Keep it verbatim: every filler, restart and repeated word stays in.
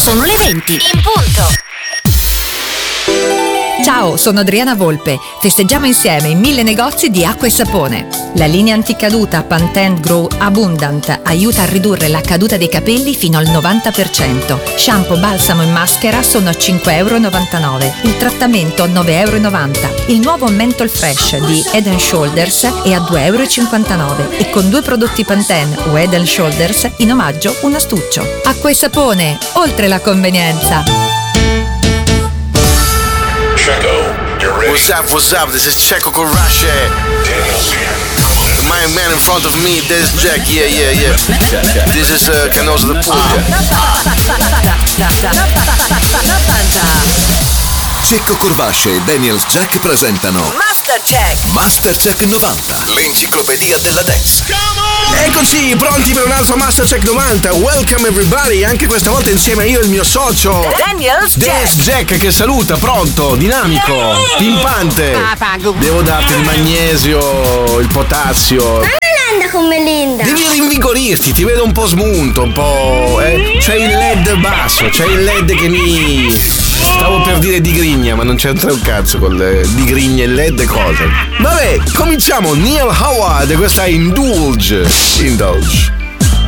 Sono le venti in punto. Ciao, sono Adriana Volpe. Festeggiamo insieme i mille negozi di acqua e sapone. La linea anticaduta Pantene Grow Abundant aiuta a ridurre la caduta dei capelli fino al novanta per cento. Shampoo, balsamo e maschera sono a cinque e novantanove euro. Il trattamento nove e novanta euro. Il nuovo Menthol Fresh di Head and Shoulders è a due e cinquantanove euro. E con due prodotti Pantene o Head and Shoulders in omaggio un astuccio. Acqua e sapone, oltre la convenienza. What's up, what's up? This is Checo Courage. My man in front of me, there's Jack. Yeah, yeah, yeah. This is uh, Canosa the Puglia. Checco Curvasce e Daniels Jack presentano Mastercheck Mastercheck novanta, l'enciclopedia della dance. Eccoci, pronti per un altro Mastercheck novanta. Welcome everybody, anche questa volta insieme io e il mio socio Daniels Dance Jack, che saluta, pronto, dinamico, pimpante. Devo darti il magnesio, il potassio. Anda con Melinda. Devi rinvigorirti, ti vedo un po' smunto, un po'. Eh, c'è il led basso, c'è il led che mi. Stavo per dire digrigna, ma non c'entra un cazzo con le digrigna e led e cose. Vabbè, cominciamo. Neil Howard, questa è Indulge. Indulge.